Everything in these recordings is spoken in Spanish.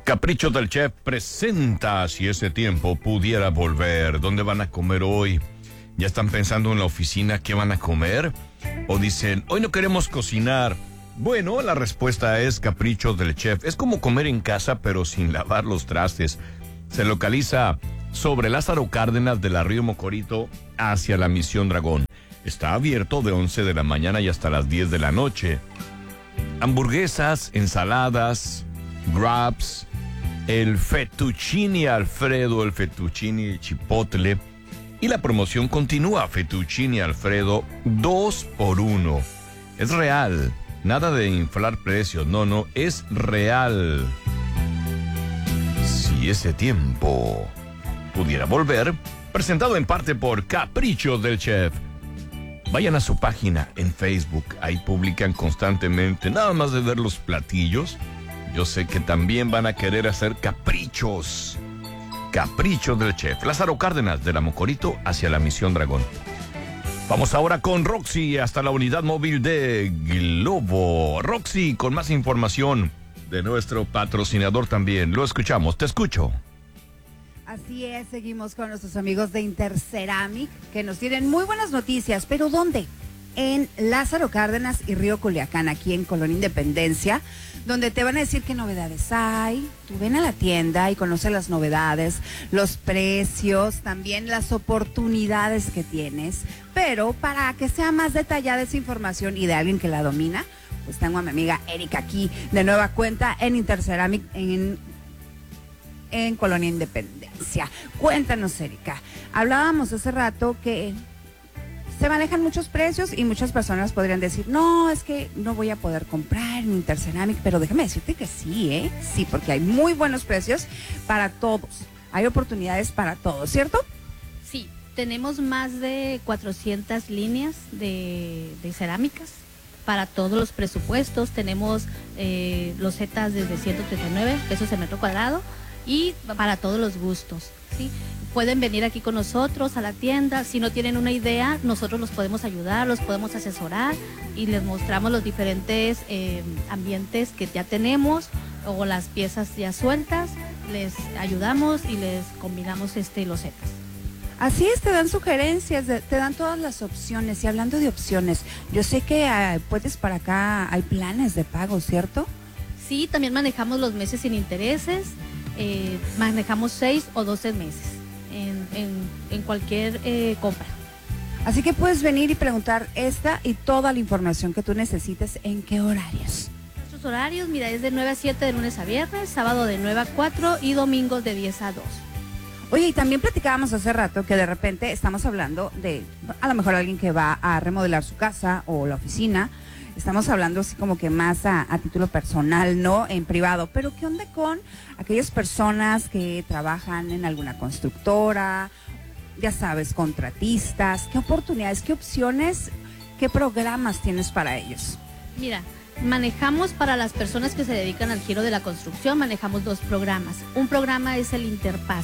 Capricho del Chef presenta Si ese tiempo pudiera volver. ¿Dónde van a comer hoy? ¿Ya están pensando en la oficina qué van a comer? ¿O dicen, hoy no queremos cocinar? Bueno, la respuesta es Capricho del Chef. Es como comer en casa, pero sin lavar los trastes. Se localiza sobre Lázaro Cárdenas de la Río Mocorito hacia la Misión Dragón. Está abierto de 11 de la mañana y hasta las 10 de la noche. Hamburguesas, ensaladas, wraps, el fettuccine Alfredo, el fettuccine chipotle. Y la promoción continúa, fettuccine Alfredo 2x1. Es real, nada de inflar precios, no, es real. Si ese tiempo pudiera volver, presentado en parte por Capricho del Chef. Vayan a su página en Facebook, ahí publican constantemente, nada más de ver los platillos. Yo sé que también van a querer hacer caprichos. Capricho del Chef. Lázaro Cárdenas de la Mocorito hacia la Misión Dragón. Vamos ahora con Roxy hasta la unidad móvil de Globo. Roxy, con más información de nuestro patrocinador también. Lo escuchamos, te escucho. Así es, seguimos con nuestros amigos de Interceramic, que nos tienen muy buenas noticias. ¿Pero dónde? En Lázaro Cárdenas y Río Culiacán, aquí en Colonia Independencia, donde te van a decir qué novedades hay. Tú ven a la tienda y conoce las novedades, los precios, también las oportunidades que tienes. Pero para que sea más detallada esa información y de alguien que la domina, pues tengo a mi amiga Erika aquí de nueva cuenta en Interceramic en Colonia Independencia. Cuéntanos, Erika. Hablábamos hace rato que se manejan muchos precios y muchas personas podrían decir, no, es que no voy a poder comprar en Interceramic, pero déjame decirte que sí, ¿eh? Sí, porque hay muy buenos precios para todos. Hay oportunidades para todos, ¿cierto? Sí, tenemos más de 400 líneas de cerámicas para todos los presupuestos. Tenemos losetas desde 139 pesos el metro cuadrado y para todos los gustos, ¿sí? Pueden venir aquí con nosotros a la tienda. Si no tienen una idea, nosotros los podemos ayudar, los podemos asesorar y les mostramos los diferentes ambientes que ya tenemos o las piezas ya sueltas. Les ayudamos y les combinamos losetas. Así es, te dan sugerencias, te dan todas las opciones. Y hablando de opciones, yo sé que puedes para acá, hay planes de pago, ¿cierto? Sí, también manejamos los meses sin intereses, manejamos 6 o 12 meses. En cualquier compra. Así que puedes venir y preguntar esta y toda la información que tú necesites. ¿En qué horarios? Nuestros horarios, mira, es de 9 a 7 de lunes a viernes, sábado de 9 a 4 y domingos de 10 a 2. Oye, y también platicábamos hace rato que de repente estamos hablando de, a lo mejor alguien que va a remodelar su casa o la oficina. Estamos hablando así como que más a título personal, ¿no? En privado. Pero ¿qué onda con aquellas personas que trabajan en alguna constructora? Ya sabes, contratistas. ¿Qué oportunidades, qué opciones, qué programas tienes para ellos? Mira, manejamos para las personas que se dedican al giro de la construcción, manejamos 2 programas. Un programa es el Interpaz.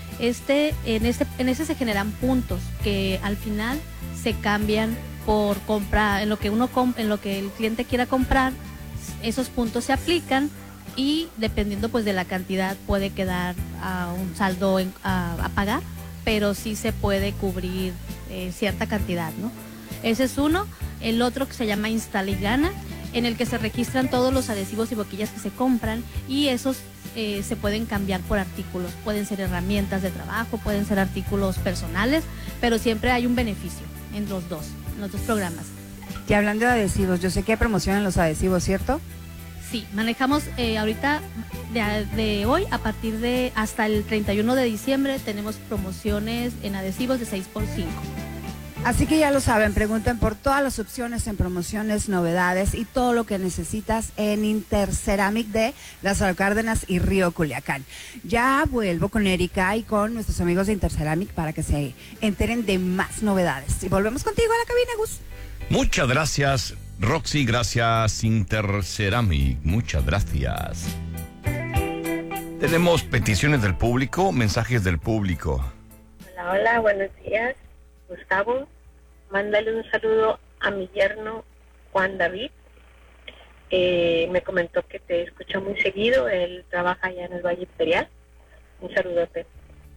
En ese se generan puntos que al final se cambian por compra, en lo que el cliente quiera comprar. Esos puntos se aplican y dependiendo pues de la cantidad puede quedar a un saldo a pagar, pero sí se puede cubrir cierta cantidad, ¿no? Ese es uno. El otro que se llama Instala y Gana, en el que se registran todos los adhesivos y boquillas que se compran y esos se pueden cambiar por artículos. Pueden ser herramientas de trabajo, pueden ser artículos personales, pero siempre hay un beneficio en los dos programas. Y hablando de adhesivos, yo sé que hay promoción en los adhesivos, ¿cierto? Sí, manejamos ahorita de hoy a partir de hasta el 31 de diciembre tenemos promociones en adhesivos de 6x5. Así que ya lo saben, pregunten por todas las opciones en promociones, novedades y todo lo que necesitas en Interceramic de Lázaro Cárdenas y Río Culiacán. Ya vuelvo con Erika y con nuestros amigos de Interceramic para que se enteren de más novedades. Y volvemos contigo a la cabina, Gus. Muchas gracias, Roxy, gracias, Interceramic, muchas gracias. Tenemos peticiones del público, mensajes del público. Hola, buenos días, Gustavo. Mándale un saludo a mi yerno Juan David Me comentó que te escucha muy seguido. Él trabaja allá en el Valle Imperial. Un saludote.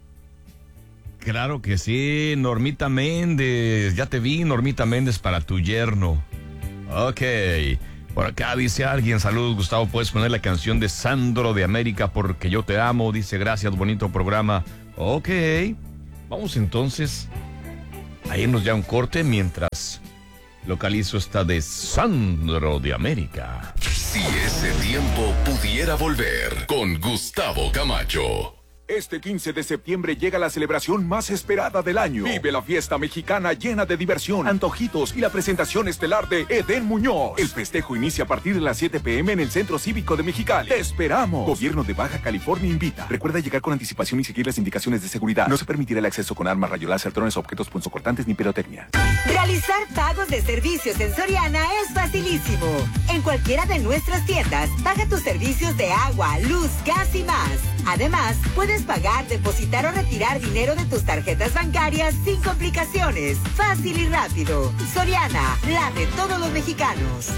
Claro que sí, Normita Méndez. Ya te vi, Normita Méndez, para tu yerno. Ok. Por acá dice alguien, saludos Gustavo, puedes poner la canción de Sandro de América porque yo te amo, dice gracias, bonito programa. Ok, vamos entonces a irnos ya a un corte mientras localizo esta de Sandro de América. Si ese tiempo pudiera volver con Gustavo Camacho. Este 15 de septiembre llega la celebración más esperada del año. Vive la fiesta mexicana llena de diversión, antojitos y la presentación estelar de Edén Muñoz. El festejo inicia a partir de las 7 p.m. en el Centro Cívico de Mexicali. ¡Te esperamos! Gobierno de Baja California invita. Recuerda llegar con anticipación y seguir las indicaciones de seguridad. No se permitirá el acceso con armas, rayos láser, drones, objetos punzocortantes ni pirotecnia. Realizar pagos de servicios en Soriana es facilísimo. En cualquiera de nuestras tiendas, paga tus servicios de agua, luz, gas y más. Además, puedes pagar, depositar o retirar dinero de tus tarjetas bancarias sin complicaciones. Fácil y rápido. Soriana, la de todos los mexicanos.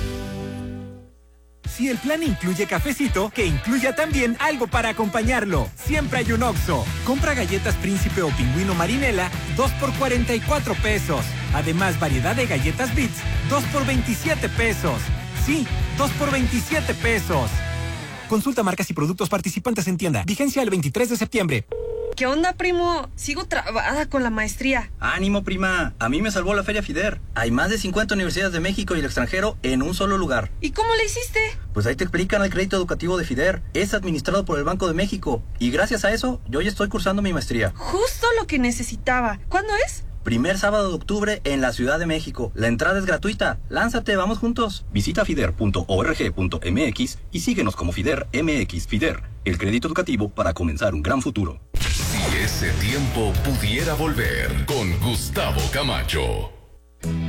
Si el plan incluye cafecito, que incluya también algo para acompañarlo. Siempre hay un Oxxo. Compra galletas Príncipe o Pingüino Marinela, 2 por 44 pesos. Además, variedad de galletas Bits, 2 por 27 pesos. Sí, 2 por 27 pesos. Consulta marcas y productos participantes en tienda. Vigencia el 23 de septiembre. ¿Qué onda, primo? Sigo trabada con la maestría. Ánimo, prima. A mí me salvó la Feria FIDER. Hay más de 50 universidades de México y el extranjero en un solo lugar. ¿Y cómo le hiciste? Pues ahí te explican el crédito educativo de FIDER. Es administrado por el Banco de México. Y gracias a eso, yo ya estoy cursando mi maestría. Justo lo que necesitaba. ¿Cuándo es? Primer sábado de octubre en la Ciudad de México. La entrada es gratuita. Lánzate, vamos juntos. Visita fider.org.mx y síguenos como FIDER MX. FIDER, el crédito educativo para comenzar un gran futuro. Si ese tiempo pudiera volver con Gustavo Camacho.